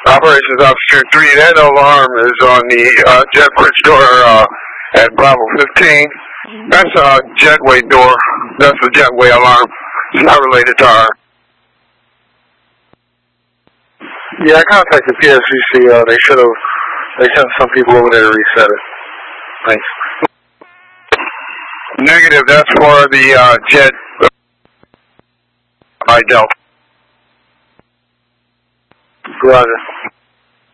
Operations Officer 3, that alarm is on the jet bridge door at Bravo 15. That's a jetway door. That's the jetway alarm. It's not related to our... Yeah, I contacted PSVC. They sent some people over there to reset it. Thanks. Negative, that's for the jet by Delta. Roger.